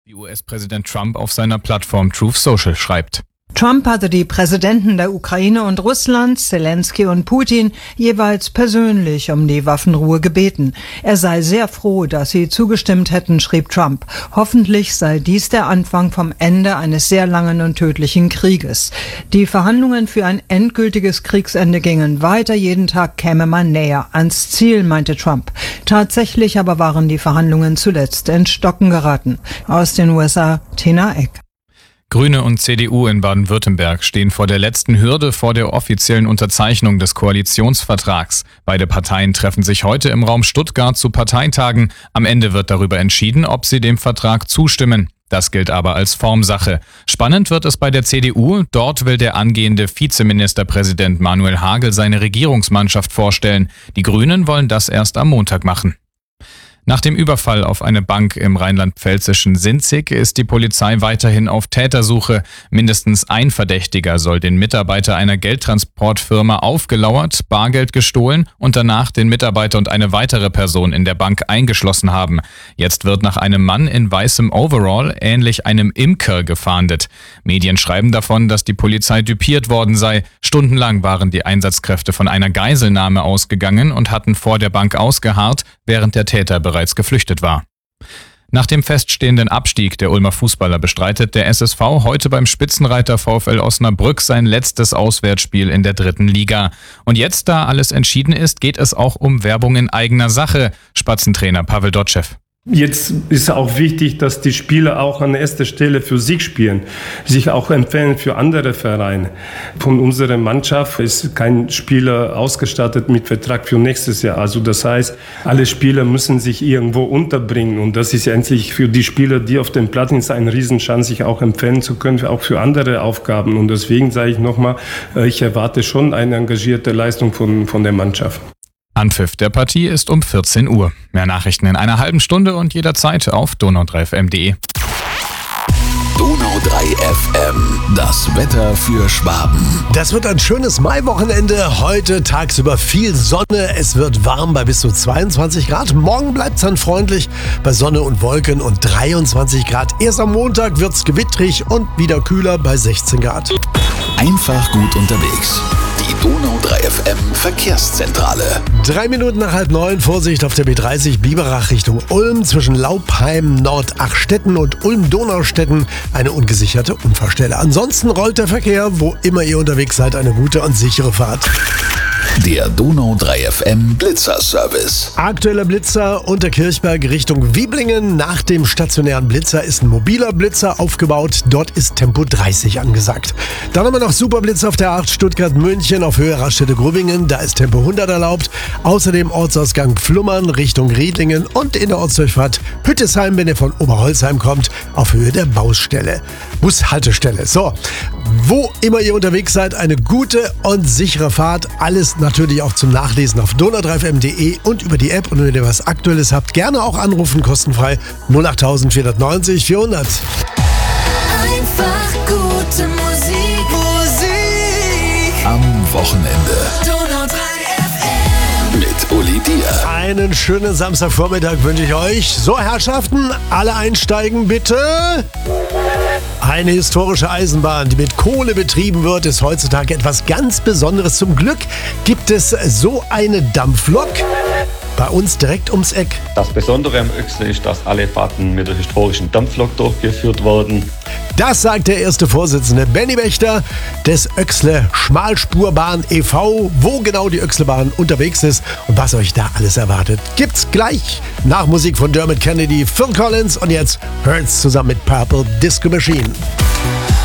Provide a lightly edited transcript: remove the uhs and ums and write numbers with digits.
Wie US-Präsident Trump auf seiner Plattform Truth Social schreibt. Trump hatte die Präsidenten der Ukraine und Russlands, Zelensky und Putin, jeweils persönlich um die Waffenruhe gebeten. Er sei sehr froh, dass sie zugestimmt hätten, schrieb Trump. Hoffentlich sei dies der Anfang vom Ende eines sehr langen und tödlichen Krieges. Die Verhandlungen für ein endgültiges Kriegsende gingen weiter. Jeden Tag käme man näher ans Ziel, meinte Trump. Tatsächlich aber waren die Verhandlungen zuletzt ins Stocken geraten. Aus den USA, Tina Eck. Grüne und CDU in Baden-Württemberg stehen vor der letzten Hürde vor der offiziellen Unterzeichnung des Koalitionsvertrags. Beide Parteien treffen sich heute im Raum Stuttgart zu Parteitagen. Am Ende wird darüber entschieden, ob sie dem Vertrag zustimmen. Das gilt aber als Formsache. Spannend wird es bei der CDU. Dort will der angehende Vizeministerpräsident Manuel Hagel seine Regierungsmannschaft vorstellen. Die Grünen wollen das erst am Montag machen. Nach dem Überfall auf eine Bank im rheinland-pfälzischen Sinzig ist die Polizei weiterhin auf Tätersuche. Mindestens ein Verdächtiger soll den Mitarbeiter einer Geldtransportfirma aufgelauert, Bargeld gestohlen und danach den Mitarbeiter und eine weitere Person in der Bank eingeschlossen haben. Jetzt wird nach einem Mann in weißem Overall, ähnlich einem Imker, gefahndet. Medien schreiben davon, dass die Polizei düpiert worden sei. Stundenlang waren die Einsatzkräfte von einer Geiselnahme ausgegangen und hatten vor der Bank ausgeharrt, während der Täter bereits geflüchtet war. Nach dem feststehenden Abstieg der Ulmer Fußballer bestreitet der SSV heute beim Spitzenreiter VfL Osnabrück sein letztes Auswärtsspiel in der 3. Liga. Und jetzt, da alles entschieden ist, geht es auch um Werbung in eigener Sache. Spatzentrainer Pavel Dotschew. Jetzt ist auch wichtig, dass die Spieler auch an erster Stelle für sich spielen, sich auch empfehlen für andere Vereine. Von unserer Mannschaft ist kein Spieler ausgestattet mit Vertrag für nächstes Jahr. Also das heißt, alle Spieler müssen sich irgendwo unterbringen und das ist endlich für die Spieler, die auf dem Platz sind, eine Riesenchance, sich auch empfehlen zu können, auch für andere Aufgaben. Und deswegen sage ich nochmal, ich erwarte schon eine engagierte Leistung von der Mannschaft. Anpfiff der Partie ist um 14 Uhr. Mehr Nachrichten in einer halben Stunde und jederzeit auf donau3fm.de. Donau 3 FM, das Wetter für Schwaben. Das wird ein schönes Maiwochenende. Heute tagsüber viel Sonne. Es wird warm bei bis zu 22 Grad. Morgen bleibt es dann freundlich bei Sonne und Wolken und 23 Grad. Erst am Montag wird es gewittrig und wieder kühler bei 16 Grad. Einfach gut unterwegs. Die Donau 3 FM Verkehrszentrale. 3 Minuten nach 8:30, Vorsicht auf der B30 Biberach Richtung Ulm. Zwischen Laupheim, Nordachstetten und Ulm-Donaustetten eine ungesicherte Unfallstelle. Ansonsten rollt der Verkehr, wo immer ihr unterwegs seid, eine gute und sichere Fahrt. Der Donau 3 FM Blitzer-Service. Aktueller Blitzer unter Kirchberg Richtung Wieblingen. Nach dem stationären Blitzer ist ein mobiler Blitzer aufgebaut. Dort ist Tempo 30 angesagt. Dann haben wir noch Superblitzer auf der 8 Stuttgart-München auf Höhe Raststätte-Grubbingen. Da ist Tempo 100 erlaubt. Außerdem Ortsausgang Flummern Richtung Riedlingen und in der Ortsdurchfahrt Hüttesheim, wenn ihr von Oberholzheim kommt, auf Höhe der Baustelle. Bushaltestelle. So, wo immer ihr unterwegs seid, eine gute und sichere Fahrt. Alles natürlich auch zum Nachlesen auf donau3fm.de und über die App. Und wenn ihr was Aktuelles habt, gerne auch anrufen, kostenfrei 08000 490 400. Einfach gute Musik. Am Wochenende. Donau 3 FM. Mit Uli Dier. Einen schönen Samstagvormittag wünsche ich euch. So, Herrschaften, alle einsteigen bitte. Eine historische Eisenbahn, die mit Kohle betrieben wird, ist heutzutage etwas ganz Besonderes. Zum Glück gibt es so eine Dampflok bei uns direkt ums Eck. Das Besondere am Öxle ist, dass alle Fahrten mit der historischen Dampflok durchgeführt wurden. Das sagt der erste Vorsitzende Benny Wächter des Öxle Schmalspurbahn e.V., wo genau die Öxlebahn unterwegs ist und was euch da alles erwartet. Gibt's gleich nach Musik von Dermot Kennedy, Phil Collins und jetzt hört's zusammen mit Purple Disco Machine.